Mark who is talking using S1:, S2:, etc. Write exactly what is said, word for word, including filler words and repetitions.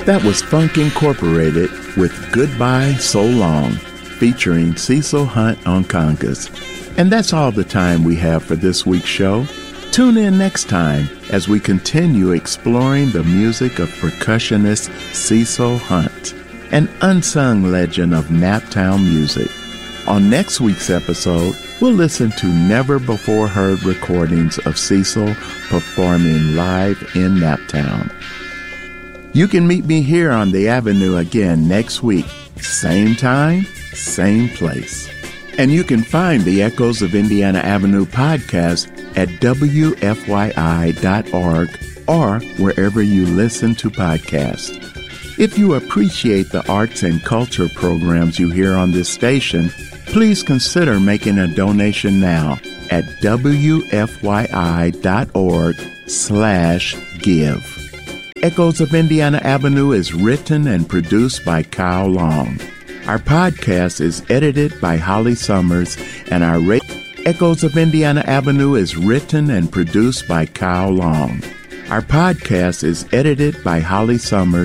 S1: That was Funk Incorporated with Goodbye So Long, featuring Cecil Hunt on congas. And that's all the time we have for this week's show. Tune in next time as we continue exploring the music of percussionist Cecil Hunt, an unsung legend of Naptown music. On next week's episode, we'll listen to never-before-heard recordings of Cecil performing live in Naptown. You can meet me here on the Avenue again next week, same time, same place. And you can find the Echoes of Indiana Avenue podcast at W F Y I dot org or wherever you listen to podcasts. If you appreciate the arts and culture programs you hear on this station, please consider making a donation now at W F Y I dot org slash give. Echoes of Indiana Avenue is written and produced by Kyle Long. Our podcast is edited by Holly Summers, and our ra- Echoes of Indiana Avenue is written and produced by Kyle Long. Our podcast is edited by Holly Summers.